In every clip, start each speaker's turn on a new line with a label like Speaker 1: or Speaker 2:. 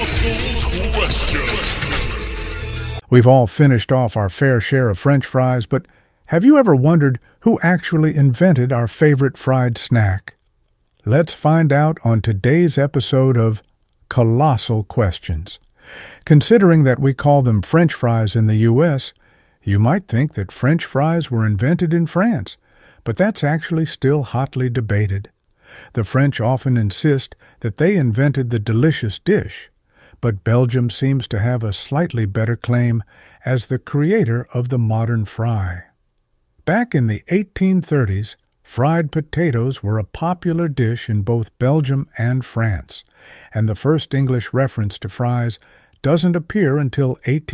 Speaker 1: We've all finished off our fair share of French fries, but have you ever wondered who actually invented our favorite fried snack? Let's find out on today's episode of Colossal Questions. Considering that we call them French fries in the U.S., you might think that French fries were invented in France, but that's actually still hotly debated. The French often insist that they invented the delicious dish, but Belgium seems to have a slightly better claim as the creator of the modern fry. Back in the 1830s, fried potatoes were a popular dish in both Belgium and France, and the first English reference to fries doesn't appear until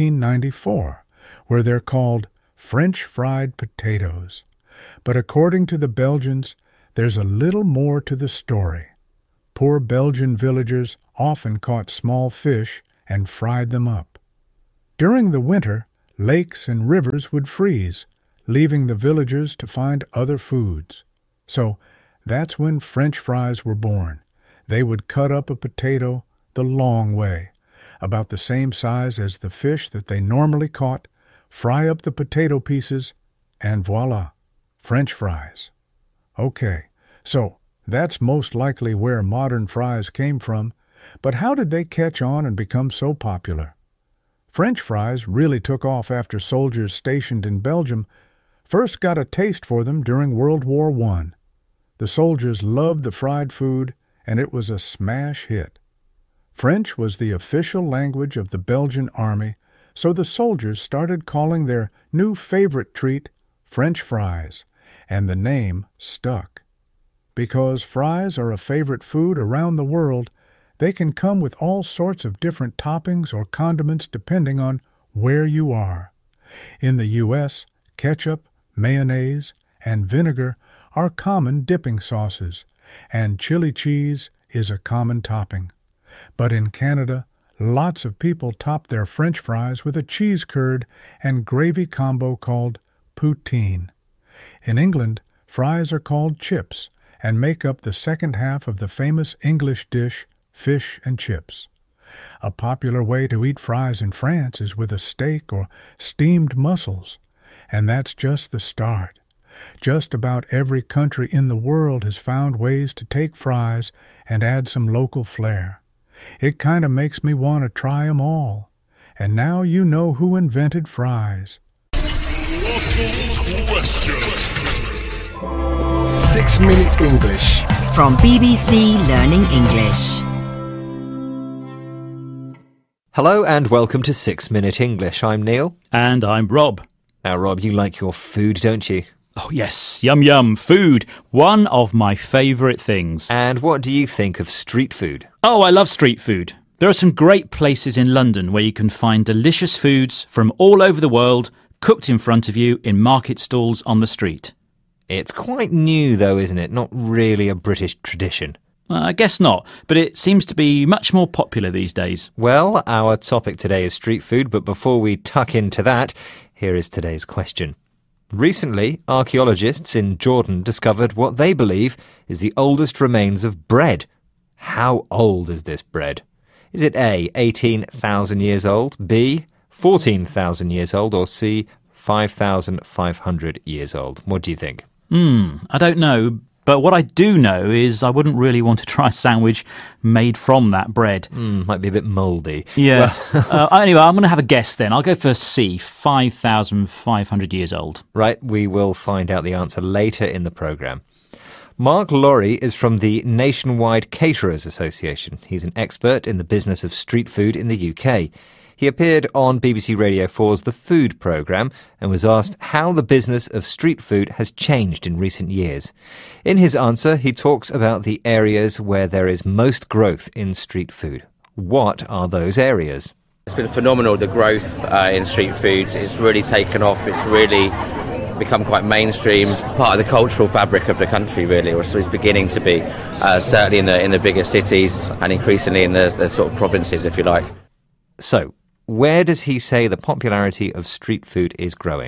Speaker 1: 1894, where they're called French fried potatoes. But according to the Belgians, there's a little more to the story. Poor Belgian villagers often caught small fish and fried them up. During the winter, lakes and rivers would freeze, leaving the villagers to find other foods. So that's when French fries were born. They would cut up a potato the long way, about the same size as the fish that they normally caught, fry up the potato pieces, and voila, French fries. Okay, so that's most likely where modern fries came from, but how did they catch on and become so popular? French fries really took off after soldiers stationed in Belgium first got a taste for them during World War I. The soldiers loved the fried food, and it was a smash hit. French was the official language of the Belgian army, so the soldiers started calling their new favorite treat French fries, and the name stuck. Because fries are a favorite food around the world, they can come with all sorts of different toppings or condiments depending on where you are. In the U.S., ketchup, mayonnaise, and vinegar are common dipping sauces, and chili cheese is a common topping. But in Canada, lots of people top their French fries with a cheese curd and gravy combo called poutine. In England, fries are called chips and make up the second half of the famous English dish fish and chips. A popular way to eat fries in France is with a steak or steamed mussels. And that's just the start. Just about every country in the world has found ways to take fries and add some local flair. It kind of makes me want to try 'em all. And now you know who invented fries.
Speaker 2: 6-Minute English
Speaker 3: from BBC Learning English.
Speaker 4: Hello and welcome to 6-Minute English. I'm Neil.
Speaker 5: And I'm Rob.
Speaker 4: Now, Rob, you like your food, don't you?
Speaker 5: Oh, yes. Yum, yum. Food. One of my favourite things.
Speaker 4: And what do you think of street food?
Speaker 5: Oh, I love street food. There are some great places in London where you can find delicious foods from all over the world cooked in front of you in market stalls on the street.
Speaker 4: It's quite new, though, isn't it? Not really a British tradition.
Speaker 5: I guess not, but it seems to be much more popular these days.
Speaker 4: Well, our topic today is street food, but before we tuck into that, here is today's question. Recently, archaeologists in Jordan discovered what they believe is the oldest remains of bread. How old is this bread? Is it A, 18,000 years old, B, 14,000 years old, or C, 5,500 years old? What do you think?
Speaker 5: I don't know, but what I do know is I wouldn't really want to try a sandwich made from that bread.
Speaker 4: Might be a bit mouldy.
Speaker 5: Yes. Anyway, I'm going to have a guess then. I'll go for C, 5,500 years old.
Speaker 4: Right, we will find out the answer later in the programme. Mark Laurie is from the Nationwide Caterers Association. He's an expert in the business of street food in the UK. He appeared on BBC Radio 4's The Food programme and was asked how the business of street food has changed in recent years. In his answer, he talks about the areas where there is most growth in street food. What are those areas?
Speaker 6: It's been phenomenal, the growth in street food. It's really taken off. It's really become quite mainstream, part of the cultural fabric of the country, really, or so it's beginning to be, certainly in the bigger cities and increasingly in the sort of provinces, if you like.
Speaker 4: So, where does he say the popularity of street food is growing?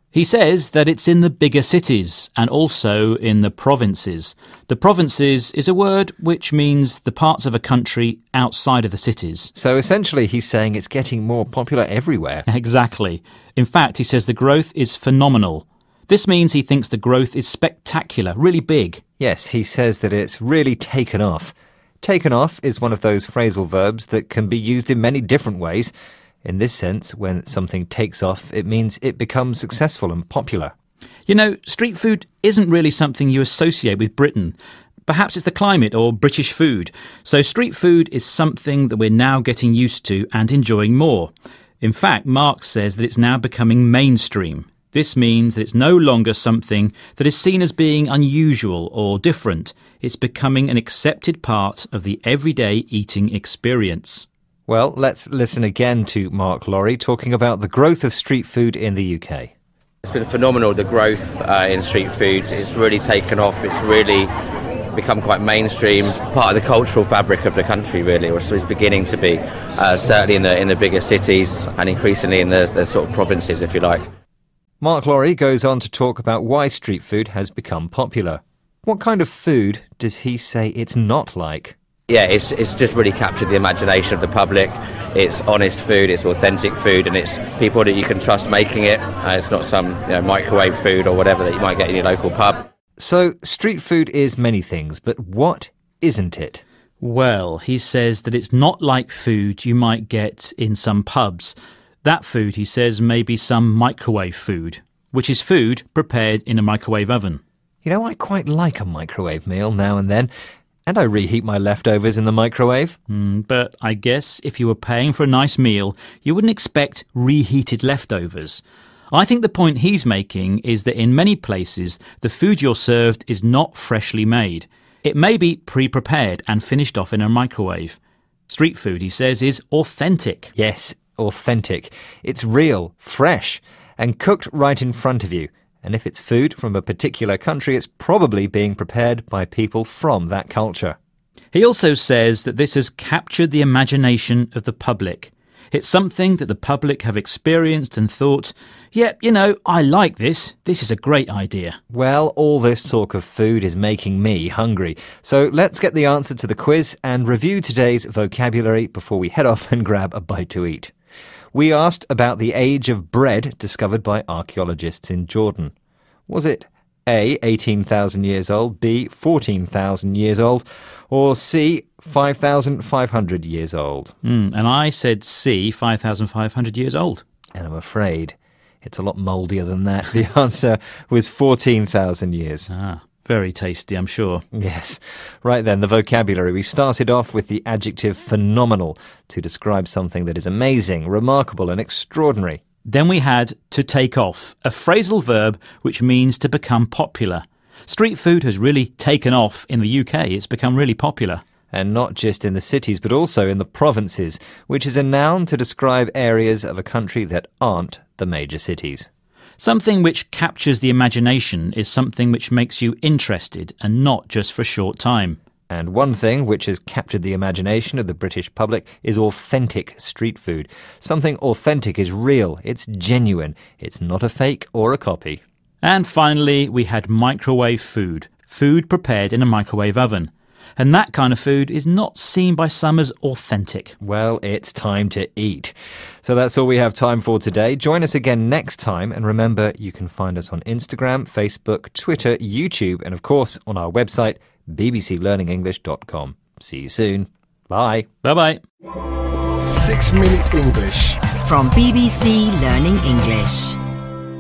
Speaker 5: He says that it's in the bigger cities and also in the provinces. The provinces is a word which means the parts of a country outside of the cities.
Speaker 4: So essentially he's saying it's getting more popular everywhere.
Speaker 5: Exactly. In fact, he says the growth is phenomenal. This means he thinks the growth is spectacular, really big.
Speaker 4: Yes, he says that it's really taken off. Taken off is one of those phrasal verbs that can be used in many different ways. In this sense, when something takes off, it means it becomes successful and popular.
Speaker 5: You know, street food isn't really something you associate with Britain. Perhaps it's the climate or British food. So street food is something that we're now getting used to and enjoying more. In fact, Mark says that it's now becoming mainstream. This means that it's no longer something that is seen as being unusual or different. It's becoming an accepted part of the everyday eating experience.
Speaker 4: Well, let's listen again to Mark Lorry talking about the growth of street food in the UK.
Speaker 6: It's been phenomenal, the growth in street food. It's really taken off. It's really become quite mainstream, part of the cultural fabric of the country, really, or so it's beginning to be, certainly in the bigger cities and increasingly in the sort of provinces, if you like.
Speaker 4: Mark Lorry goes on to talk about why street food has become popular. What kind of food does he say it's not like?
Speaker 6: Yeah, it's just really captured the imagination of the public. It's honest food, it's authentic food, and it's people that you can trust making it. It's not some microwave food or whatever that you might get in your local pub.
Speaker 4: So, street food is many things, but what isn't it?
Speaker 5: Well, he says that it's not like food you might get in some pubs. That food, he says, may be some microwave food, which is food prepared in a microwave oven.
Speaker 4: You know, I quite like a microwave meal now and then. And I reheat my leftovers in the microwave.
Speaker 5: But I guess if you were paying for a nice meal, you wouldn't expect reheated leftovers. I think the point he's making is that in many places, the food you're served is not freshly made. It may be pre-prepared and finished off in a microwave. Street food, he says, is authentic.
Speaker 4: Yes, authentic. It's real, fresh, and cooked right in front of you. And if it's food from a particular country, it's probably being prepared by people from that culture.
Speaker 5: He also says that this has captured the imagination of the public. It's something that the public have experienced and thought, yeah, I like this. This is a great idea.
Speaker 4: Well, all this talk of food is making me hungry. So let's get the answer to the quiz and review today's vocabulary before we head off and grab a bite to eat. We asked about the age of bread discovered by archaeologists in Jordan. Was it A, 18,000 years old, B, 14,000 years old, or C, 5,500 years old?
Speaker 5: And I said C, 5,500 years old.
Speaker 4: And I'm afraid it's a lot mouldier than that. The answer was 14,000 years.
Speaker 5: Very tasty, I'm sure.
Speaker 4: Yes. Right then, the vocabulary. We started off with the adjective phenomenal to describe something that is amazing, remarkable and extraordinary.
Speaker 5: Then we had to take off, a phrasal verb which means to become popular. Street food has really taken off in the UK. It's become really popular.
Speaker 4: And not just in the cities, but also in the provinces, which is a noun to describe areas of a country that aren't the major cities.
Speaker 5: Something which captures the imagination is something which makes you interested and not just for a short time.
Speaker 4: And one thing which has captured the imagination of the British public is authentic street food. Something authentic is real, it's genuine, it's not a fake or a copy.
Speaker 5: And finally, we had microwave food, food prepared in a microwave oven. And that kind of food is not seen by some as authentic.
Speaker 4: Well, it's time to eat. So that's all we have time for today. Join us again next time. And remember, you can find us on Instagram, Facebook, Twitter, YouTube, and of course on our website, bbclearningenglish.com. See you soon. Bye.
Speaker 5: Bye-bye.
Speaker 2: 6 Minute English.
Speaker 3: From BBC Learning English.